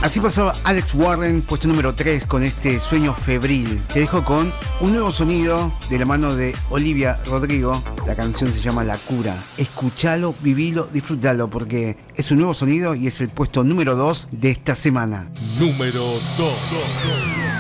Así pasaba Alex Warren, puesto número 3 con este Sueño Febril. Te dejo con un nuevo sonido de la mano de Olivia Rodrigo. La canción se llama La Cura. Escuchalo, vivilo, disfrútalo, porque es un nuevo sonido y es el puesto número 2 de esta semana. Número 2.